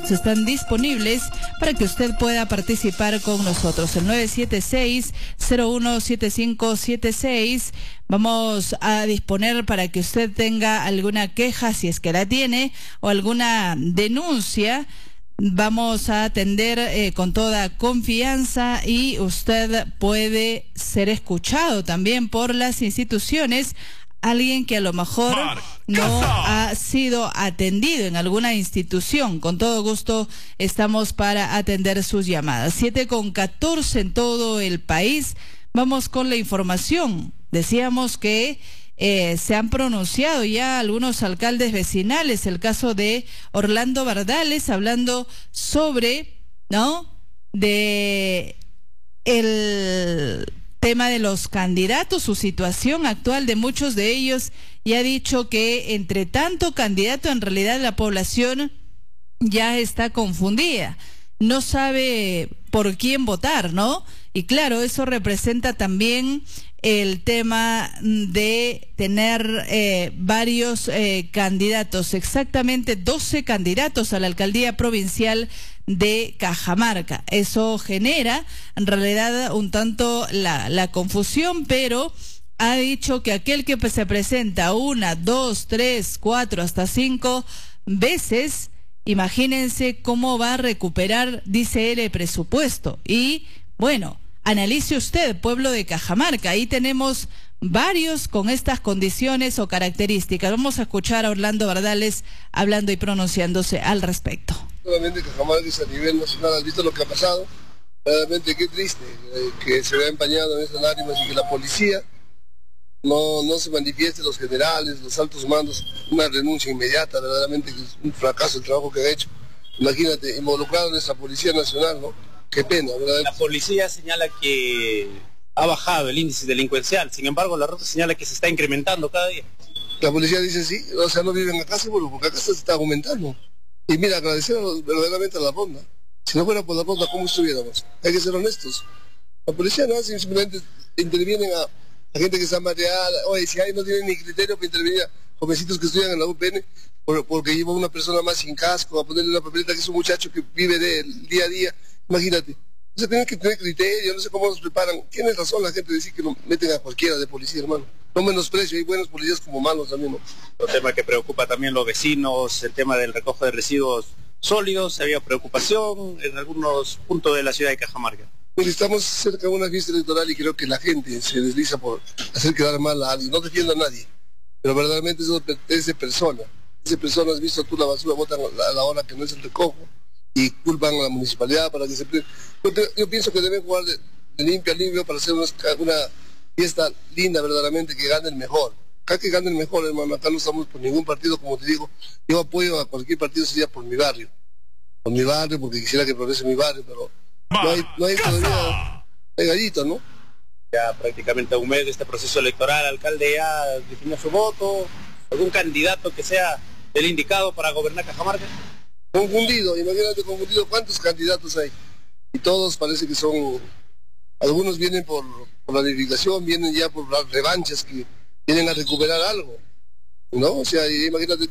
candidatos están disponibles para que usted pueda participar con nosotros. El 976-017576. Vamos a disponer para que usted tenga alguna queja, si es que la tiene, o alguna denuncia. Vamos a atender con toda confianza y usted puede ser escuchado también por las instituciones. Alguien que a lo mejor no ha sido atendido en alguna institución. Con todo gusto estamos para atender sus llamadas. 7:14 en todo el país. Vamos con la información. Decíamos que se han pronunciado ya algunos alcaldes vecinales, el caso de Orlando Bardales, hablando sobre, ¿no?, de el tema de los candidatos, su situación actual de muchos de ellos, y ha dicho que entre tanto candidato en realidad la población ya está confundida, no sabe por quién votar, ¿no? Y claro, eso representa también el tema de tener varios candidatos, exactamente 12 candidatos a la alcaldía provincial de Cajamarca. Eso genera en realidad un tanto la confusión, pero ha dicho que aquel que se presenta 1, 2, 3, 4, hasta 5 veces, imagínense cómo va a recuperar, dice él, el presupuesto. Y bueno, analice usted, pueblo de Cajamarca, ahí tenemos varios con estas condiciones o características. Vamos a escuchar a Orlando Bardales hablando y pronunciándose al respecto. Solamente Cajamarca es a nivel nacional, has visto lo que ha pasado, realmente qué triste que se vea empañado en esas lágrimas y que la policía no se manifieste, los generales, los altos mandos, una renuncia inmediata, verdaderamente que es un fracaso el trabajo que ha hecho. Imagínate, involucrado en nuestra Policía Nacional, ¿no? Qué pena, ¿verdad? La policía señala que ha bajado el índice delincuencial, sin embargo la ruta señala que se está incrementando cada día. La policía dice sí, o sea, no viven acá seguro, porque acá se está aumentando. Y mira, agradecer verdaderamente a la ronda. Si no fuera por la ronda, ¿cómo estuviéramos? Hay que ser honestos. La policía no hace, simplemente intervienen a gente que está mareada. Oye, si ahí no tienen ni criterio para intervenir a jovencitos que estudian en la UPN, porque lleva una persona más sin casco, a ponerle una papeleta que es un muchacho que vive del día a día. Imagínate. Entonces tienen que tener criterio, no sé cómo nos preparan. Tiene razón la gente de decir que no meten a cualquiera de policía, hermano. No menosprecio, hay buenos policías como malos también, ¿no? Un tema que preocupa también a los vecinos, el tema del recojo de residuos sólidos, había preocupación en algunos puntos de la ciudad de Cajamarca. Estamos cerca de una fiesta electoral y creo que la gente se desliza por hacer quedar mal a alguien. No defiendo a nadie, pero verdaderamente eso es de persona. Esa persona, has visto tú, la basura botan a la hora que no es el recojo y culpan a la municipalidad para que se... Yo pienso que deben jugar de limpio a limpio para hacer una fiesta linda, verdaderamente, que gane el mejor. Acá que gane el mejor, hermano. Acá no estamos por ningún partido, como te digo. Yo apoyo a cualquier partido, sería por mi barrio. Por mi barrio, porque quisiera que progrese mi barrio, pero no hay todavía... Hay gallito, ¿no? Ya prácticamente a un mes de este proceso electoral, el alcalde ya definió su voto. ¿Algún candidato que sea el indicado para gobernar Cajamarca? Confundido, imagínate confundido, ¿cuántos candidatos hay? Y todos parece que son, algunos vienen por la verificación, vienen ya por las revanchas que vienen a recuperar algo, ¿no? O sea, imagínate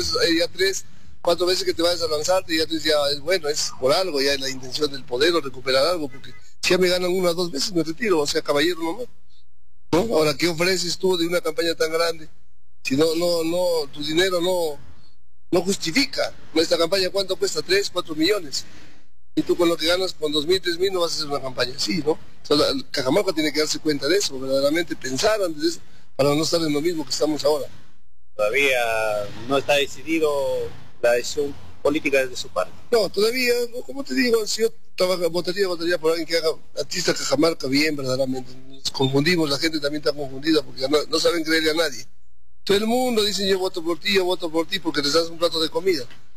cuatro veces que te vayas a lanzarte y ya es bueno, es por algo, ya es la intención del poder o recuperar algo, porque si ya me ganan 1 o 2 veces me retiro, o sea, caballero nomás, ¿no? Ahora, ¿qué ofreces tú de una campaña tan grande? Si no, tu dinero no justifica. Esta campaña, ¿cuánto cuesta? 3, 4 millones. Y tú con lo que ganas, con 2.000, 3.000, no vas a hacer una campaña así, ¿no? O sea, Cajamarca tiene que darse cuenta de eso, verdaderamente pensar antes de eso, para no estar en lo mismo que estamos ahora. Todavía no está decidido la decisión política desde su parte. No, todavía, como te digo, si yo votaría por alguien que haga artista Cajamarca bien, verdaderamente. Nos confundimos, la gente también está confundida porque no saben creerle a nadie. Todo el mundo dice yo voto por ti, porque les das un plato de comida.